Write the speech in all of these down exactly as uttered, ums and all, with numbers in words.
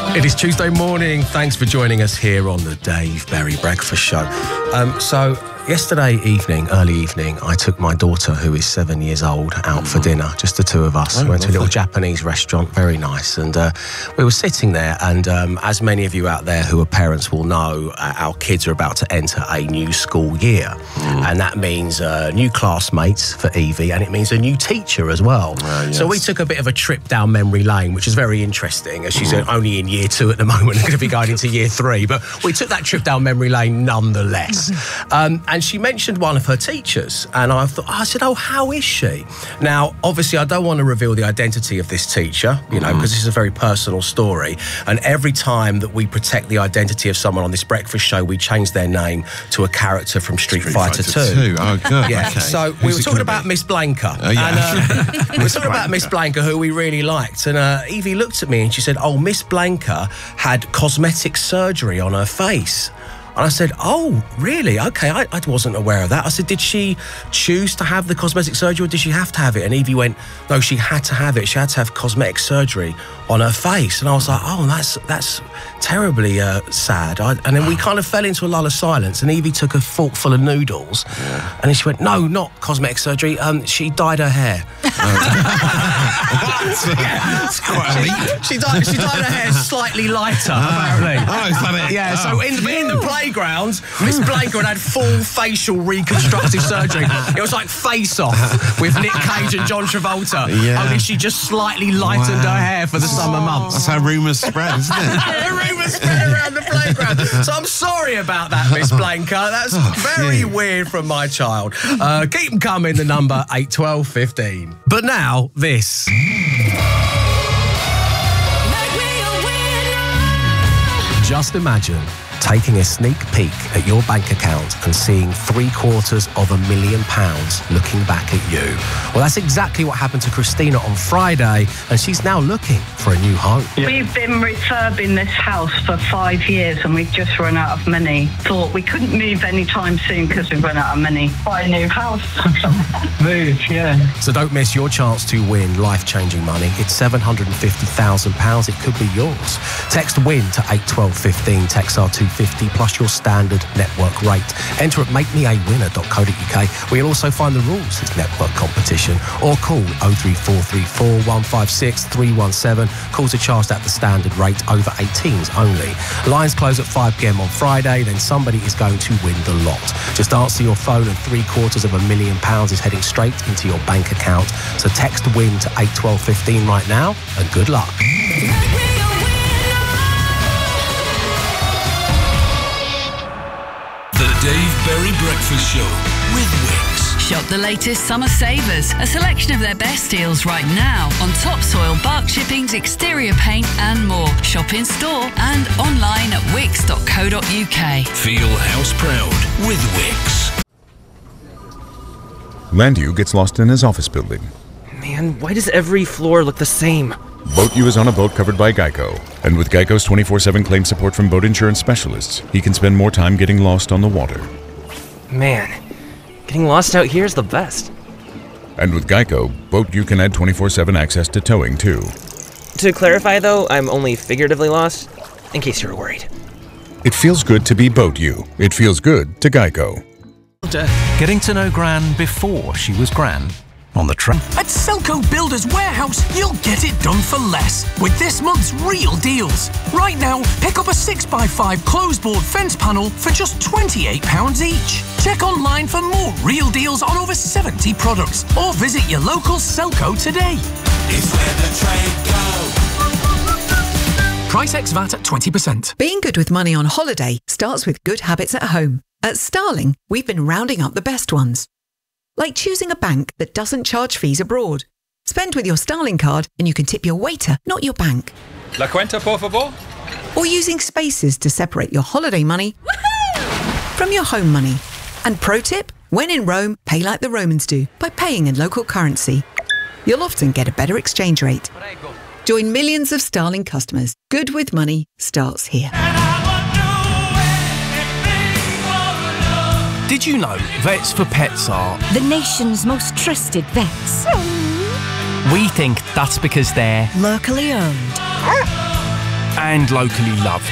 It is Tuesday morning. Thanks for joining us here on the Dave Berry Breakfast Show. Um, so, yesterday evening, early evening, I took my daughter, who is seven years old, out for dinner, just the two of us. Oh, we went lovely. to a little Japanese restaurant, very nice. And uh, we were sitting there, and um, as many of you out there who are parents will know, uh, our kids are about to enter a new school year. Mm. And that means uh, new classmates for Evie, and it means a new teacher as well. Uh, yes. So we took a bit of a trip down memory lane, which is very interesting, as she's mm. only in year two at the moment, going to be going into year three. But we took that trip down memory lane nonetheless. Um, and she mentioned one of her teachers, and I thought, I said, oh, how is she? Now, obviously, I don't want to reveal the identity of this teacher, you know, mm. because this is a very personal story. And every time that we protect the identity of someone on this breakfast show, we change their name to a character from Street, Street Fighter, Fighter two. two. Oh, good. Yeah. Okay. So Who's we were it talking gonna about be? Miss Blanca. Oh, yeah. And, uh, we were talking about Miss Blanca, who we really liked. And uh, Evie looked at me and she said, oh, Miss Blanca had cosmetic surgery on her face. And I said, oh, really? Okay, I, I wasn't aware of that. I said, did she choose to have the cosmetic surgery or did she have to have it? And Evie went, no, she had to have it. She had to have cosmetic surgery on her face. And I was like, oh, that's that's terribly uh, sad. I, and then we kind of fell into a lull of silence, and Evie took a fork full of noodles. Yeah. And then she went, no, not cosmetic surgery. Um, she dyed her hair. yeah. It's quite a leap. She dyed, she dyed her hair slightly lighter, apparently. Oh, is that it? Yeah, oh. so in, in the playground, Miss Blanca had had full facial reconstructive surgery. It was like Face Off with Nick Cage and John Travolta. Yeah. Only she just slightly lightened Wow. her hair for the summer months. That's how rumours spread, isn't it? Rumours spread around the playground. So I'm sorry about that, Miss Blanca. That's Oh, very yeah. weird from my child. Uh, keep them coming, the number eight twelve fifteen. But now, this. Just imagine taking a sneak peek at your bank account and seeing three quarters of a million pounds looking back at you. Well, that's exactly what happened to Christina on Friday, and she's now looking for a new home. We've been refurbing this house for five years and we've just run out of money. Thought we couldn't move anytime soon because we've run out of money. Buy a new house. Move, yeah. So don't miss your chance to win life-changing money. It's seven hundred fifty thousand pounds. It could be yours. Text WIN to eight twelve fifteen. Text R two fifty plus your standard network rate. Enter at make me a winner dot co dot uk, where you'll also find the rules. It's network competition. Or call oh three four three four, one five six, three one seven. Calls are charged at the standard rate, over eighteens only. Lines close at five p m on Friday, then somebody is going to win the lot. Just answer your phone and three quarters of a million pounds is heading straight into your bank account. So text WIN to eight twelve fifteen right now, and good luck. The Dave Berry Breakfast Show with Wix. Shop the latest summer savers, a selection of their best deals right now on topsoil, bark shippings, exterior paint and more. Shop in store and online at wix dot co dot uk. Feel house proud with Wix. Landu gets lost in his office building. Man, why does every floor look the same? Boat U is on a boat covered by Geico. And with Geico's twenty-four seven claim support from boat insurance specialists, he can spend more time getting lost on the water. Man, getting lost out here is the best. And with Geico, Boat U can add twenty-four seven access to towing too. To clarify though, I'm only figuratively lost, in case you were worried. It feels good to be Boat U. It feels good to Geico. Getting to know Gran before she was Gran. On the train. At Selco Builders Warehouse, you'll get it done for less with this month's real deals. Right now, pick up a six by five closeboard fence panel for just twenty-eight pounds each. Check online for more real deals on over seventy products or visit your local Selco today. It's where the trade goes. Price ex V A T at twenty percent. Being good with money on holiday starts with good habits at home. At Starling, we've been rounding up the best ones. Like choosing a bank that doesn't charge fees abroad. Spend with your Starling card and you can tip your waiter, not your bank. La cuenta, por favor. Or using spaces to separate your holiday money from your home money. And pro tip, when in Rome, pay like the Romans do, by paying in local currency. You'll often get a better exchange rate. Join millions of Starling customers. Good with money starts here. Did you know Vets for Pets are the nation's most trusted vets? We think that's because they're locally owned and locally loved.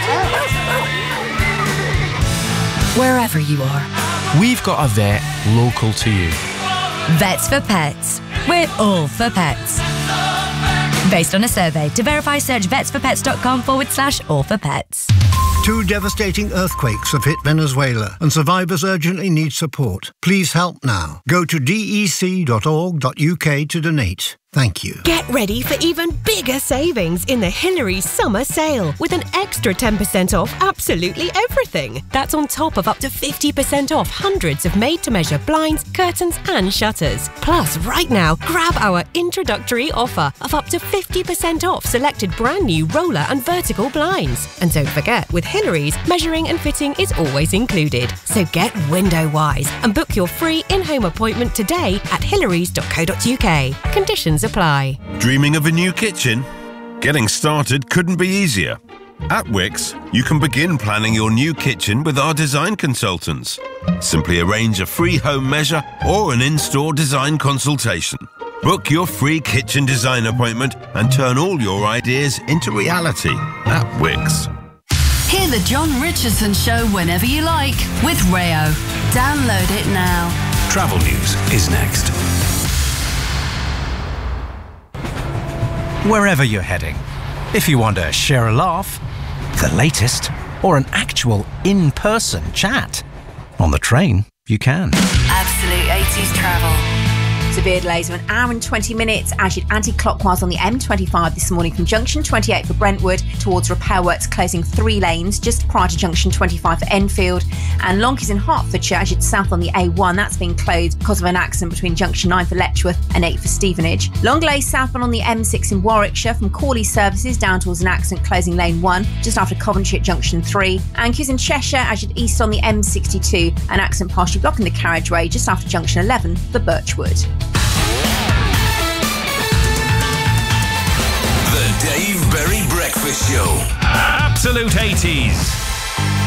Wherever you are, we've got a vet local to you. Vets for Pets. We're all for pets. Based on a survey. To verify, search vetsforpets.com forward slash all for pets. Two devastating earthquakes have hit Venezuela and survivors urgently need support. Please help now. Go to d e c dot org dot u k to donate. Thank you. Get ready for even bigger savings in the Hillary's summer sale with an extra ten percent off absolutely everything. That's on top of up to fifty percent off hundreds of made-to-measure blinds, curtains and shutters. Plus, right now, grab our introductory offer of up to fifty percent off selected brand new roller and vertical blinds. And don't forget, with Hillary's, measuring and fitting is always included. So get window-wise and book your free in-home appointment today at hillarys dot co dot u k. Conditions apply. Dreaming of a new kitchen? Getting started couldn't be easier. At Wickes, you can begin planning your new kitchen with our design consultants. Simply arrange a free home measure or an in-store design consultation. Book your free kitchen design appointment and turn all your ideas into reality at Wickes. Hear the John Richardson Show whenever you like with Rayo. Download it now. Travel news is next. Wherever you're heading, if you want to share a laugh, the latest, or an actual in-person chat, on the train, you can. Absolute eighties travel. Severe delays of an hour and twenty minutes as you'd anti-clockwise on the M twenty-five this morning from junction twenty-eight for Brentwood towards repair works closing three lanes just prior to junction twenty-five for Enfield, and Lonkeys in Hertfordshire as you'd south on the A one. That's been closed because of an accident between junction nine for Letchworth and eight for Stevenage. Long delays southbound on the M six in Warwickshire from Cawley services down towards an accident closing lane one just after Coventry at junction three, and queues in Cheshire as you'd east on the M sixty-two, an accident partially blocking the carriageway just after junction eleven for Birchwood. The Dave Berry Breakfast Show. Absolute eighties.